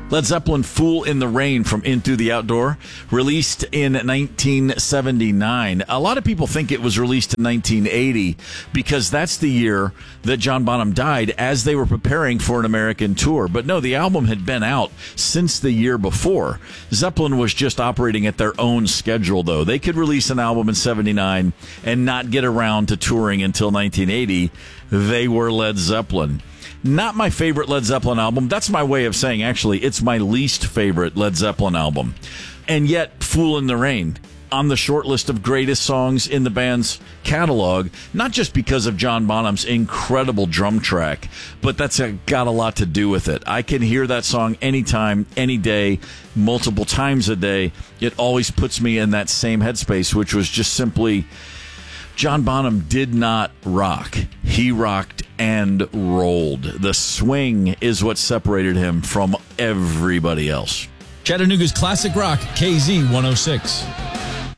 Led Zeppelin, Fool in the Rain from In Through the Outdoor, released in 1979. A lot of people think it was released in 1980 because that's the year that John Bonham died as they were preparing for an American tour. But no, the album had been out since the year before. Zeppelin was just operating at their own schedule, though. They could release an album in 79 and not get around to touring until 1980. They were Led Zeppelin. Not my favorite Led Zeppelin album. That's my way of saying, actually, it's my least favorite Led Zeppelin album. And yet, Fool in the Rain, on the short list of greatest songs in the band's catalog, not just because of John Bonham's incredible drum track, but that's got a lot to do with it. I can hear that song anytime, any day, multiple times a day. It always puts me in that same headspace, which was just simply, John Bonham did not rock. He rocked and rolled. The swing is what separated him from everybody else. Chattanooga's classic rock, KZ 106.